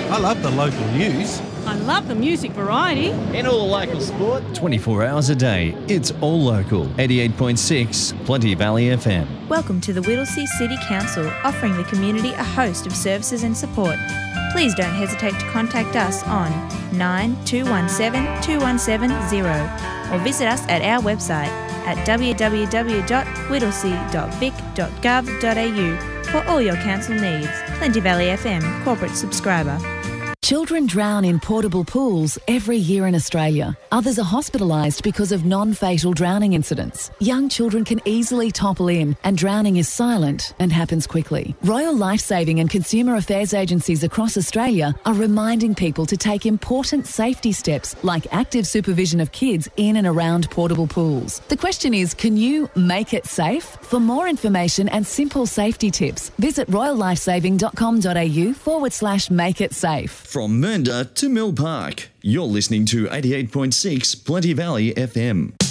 I love the local news. I love the music variety. And all the local sport. 24 hours a day, it's all local. 88.6 Plenty Valley FM. Welcome to the Whittlesea City Council, offering the community a host of services and support. Please don't hesitate to contact us on 9217 2170 or visit us at our website at www.whittlesea.vic.gov.au for all your council needs. Plenty Valley FM, corporate subscriber. Children drown in portable pools every year in Australia. Others are hospitalised because of non-fatal drowning incidents. Young children can easily topple in, and drowning is silent and happens quickly. Royal Lifesaving and Consumer Affairs agencies across Australia are reminding people to take important safety steps like active supervision of kids in and around portable pools. The question is, can you make it safe? For more information and simple safety tips, visit royallifesaving.com.au/make-it-safe. From Mernda to Mill Park, you're listening to 88.6 Plenty Valley FM.